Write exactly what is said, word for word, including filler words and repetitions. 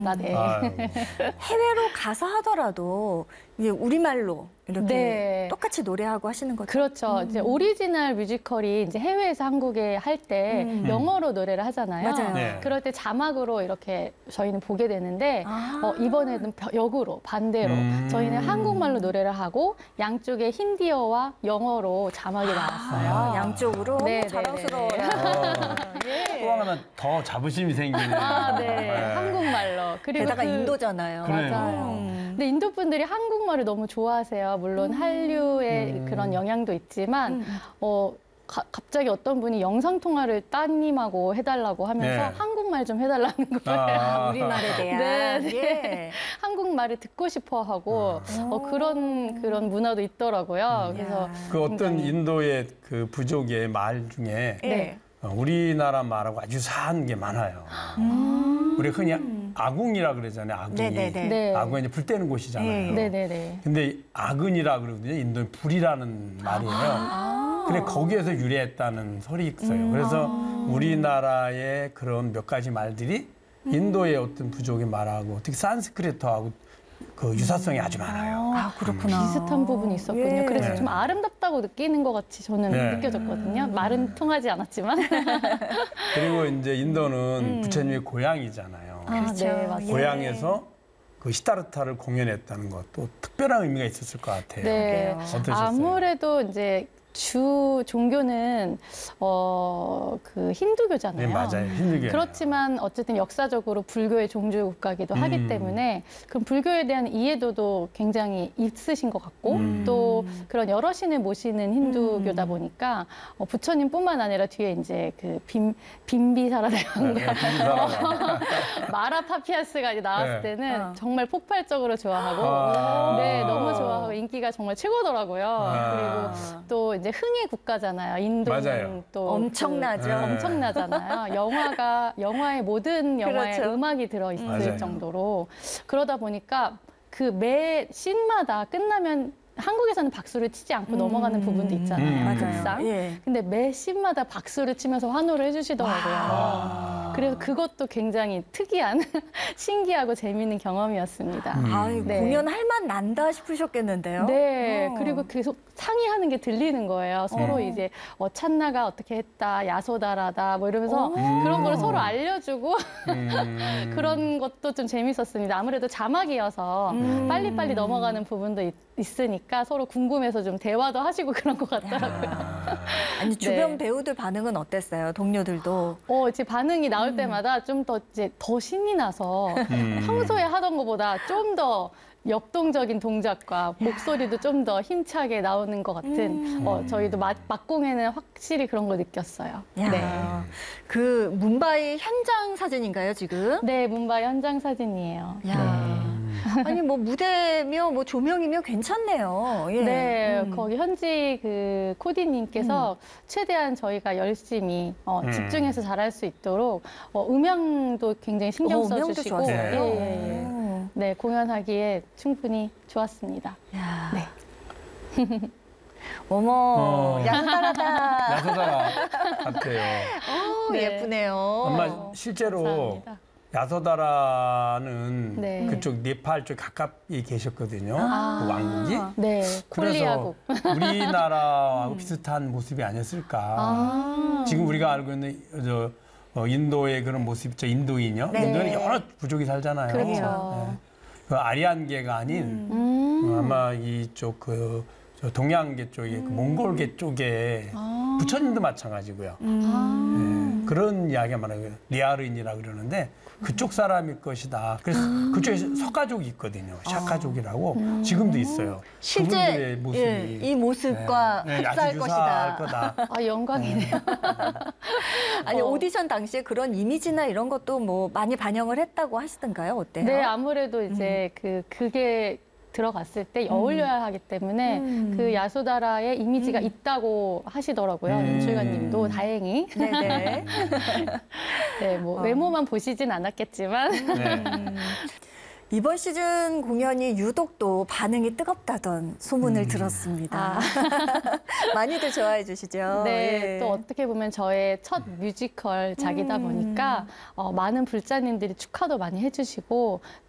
네. 해외로 가서 하더라도 이제 우리말로 이렇게 네. 똑같이 노래하고 하시는 거죠? 그렇죠. 음. 이제 오리지널 뮤지컬이 이제 해외에서 한국에 할 때 음. 영어로 노래를 하잖아요. 맞아요. 네. 그럴 때 자막으로 이렇게 저희는 보게 되는데 아. 어, 이번에는 벼- 역으로 반대로 음. 저희는 한국말로 노래를 하고 양쪽에 힌디어와 영어로 자막이 나왔어요. 아, 양쪽으로 네, 네, 자랑스러워요. 또 하나 더 자부심이 생기네요. 아, 네. 한국말로. 그리고 게다가 그- 인도잖아요. 그래요. 맞아요. 음. 근데 인도 분들이 한국말을 너무 좋아하세요. 물론 한류의 음. 그런 영향도 있지만 음. 어, 가- 갑자기 어떤 분이 영상 통화를 따님하고 해달라고 하면서 네. 한국말 좀 해달라는 거예요. 아. 우리말에 대한. 네, 네. 예. 한국말을 듣고 싶어하고 아. 어, 그런 그런 문화도 있더라고요. 그래서 야. 그 어떤 굉장히- 인도의 그 부족의 말 중에 예. 어, 우리나라 말하고 아주 유사한 게 많아요. 음. 우리 흔히 아궁이라 그러잖아요. 아궁이. 네네네. 네. 아궁이 이제 불 때는 곳이잖아요. 예. 네네네. 근데 아근이라 그러거든요. 인도는 불이라는 말이에요. 아. 그래 거기에서 유래했다는 설이 있어요. 그래서 우리나라의 그런 몇 가지 말들이 인도의 어떤 부족의 말하고 특히 산스크리트하고 그 유사성이 아주 많아요. 아, 그렇구나. 비슷한 부분이 있었군요. 예. 그래서 네. 좀 아름답다고 느끼는 것 같이 저는 네. 느껴졌거든요. 말은 통하지 않았지만. 그리고 이제 인도는 부처님의 고향이잖아요. 아, 그렇죠. 네, 맞아요. 예. 고향에서 그 시타르타를 공연했다는 것도 특별한 의미가 있었을 것 같아요. 네. 어떠셨어요? 아무래도 이제 주 종교는 어, 그 힌두교잖아요. 네, 맞아요. 힌두교. 그렇지만 어쨌든 역사적으로 불교의 종주 국가이기도 하기 음. 때문에 그럼 불교에 대한 이해도도 굉장히 있으신 것 같고 음. 또 그런 여러 신을 모시는 힌두교다 음. 보니까 어, 부처님뿐만 아니라 뒤에 이제 그 빔, 빔비사라대왕과 네, 빈사람. 마라 파피아스가 이제 나왔을 네. 때는 어. 정말 폭발적으로 좋아하고 아. 네 너무 좋아하고 인기가 정말 최고더라고요. 아. 그리고 또 이제 흥의 국가잖아요. 인도는 맞아요. 또 엄청나죠. 그, 네. 엄청나잖아요. 영화가 영화의 모든 영화에 그렇죠. 음악이 들어 있을 맞아요. 정도로 그러다 보니까 그 매 씬마다 끝나면 한국에서는 박수를 치지 않고 음. 넘어가는 부분도 있잖아요. 음. 맞아요. 극상. 예. 근데 매 씬마다 박수를 치면서 환호를 해주시더라고요. 아. 그래서 그것도 굉장히 특이한 신기하고 재미있는 경험이었습니다. 음. 아, 네. 공연할 맛 난다 싶으셨겠는데요? 네, 어. 그리고 계속 상의하는 게 들리는 거예요. 서로 음. 이제 어, 찬나가 어떻게 했다, 야소다라다 뭐 이러면서 오. 그런 걸 서로 알려주고 음. 그런 것도 좀 재밌었습니다. 아무래도 자막이어서 음. 빨리빨리 넘어가는 부분도 있, 있으니까 서로 궁금해서 좀 대화도 하시고 그런 것 같더라고요. 아. 아니, 주변 네. 배우들 반응은 어땠어요? 동료들도. 어, 이제 반응이 나올 때마다 좀 더 이제 더 신이 나서 음. 평소에 하던 것보다 좀 더 역동적인 동작과 목소리도 좀 더 힘차게 나오는 것 같은 음. 어, 저희도 막, 막공에는 확실히 그런 걸 느꼈어요. 야, 네. 그 문바이 현장 사진인가요, 지금? 네, 문바이 현장 사진이에요. 야. 아니 뭐 무대며 뭐 조명이며 괜찮네요. 예. 네, 음. 거기 현지 그 코디님께서 최대한 저희가 열심히 어, 음. 집중해서 잘할 수 있도록 어, 음향도 굉장히 신경 어, 음향도 써주시고 좋았어요. 예, 예, 예. 오. 네, 공연하기에 충분히 좋았습니다. 야. 네. 어머, 어. 양다라다. 야소다라 같아요. 어, 네. 예쁘네요. 엄마 실제로 감사합니다. 야소다라는 네. 그쪽 네팔 쪽 가깝게 계셨거든요. 아. 그 왕국이. 네, 그래서 콜리아국. 우리나라하고 비슷한 모습이 아니었을까. 아. 지금 우리가 알고 있는 저 어, 인도의 그런 모습, 저 인도인이요. 네. 인도는 여러 부족이 살잖아요. 그렇죠. 네. 그 아리안계가 아닌 음. 어, 아마 이쪽 그 저 동양계 쪽에 그 몽골계 쪽에 아. 부처님도 마찬가지고요. 음. 예, 그런 이야기가 많아요. 리아르인이라 그러는데 그쪽 사람일 것이다. 그래서 그쪽에 석가족이 있거든요. 샤카족이라고 지금도 있어요. 실제 그분들의 모습이 예, 이 모습과 네, 네, 흡사할 아주 것이다. 유사할 거다. 아, 영광이네요. 아니 어. 오디션 당시에 그런 이미지나 이런 것도 뭐 많이 반영을 했다고 하시던가요? 어때요? 네, 아무래도 이제 그 그게 들어갔을 때 어울려야 하기 때문에 음. 그 야소다라의 이미지가 있다고 하시더라고요. 음. 연출가님도 다행히. 네네. 네, 뭐 어. 외모만 보시진 않았겠지만. 네. 음. 이번 시즌 공연이 유독 또 반응이 뜨겁다던 소문을 음. 들었습니다. 아. 많이들 좋아해 주시죠. 네, 예. 또 어떻게 보면 저의 첫 뮤지컬 작이다 음. 보니까 어, 많은 불자님들이 축하도 많이 해주시고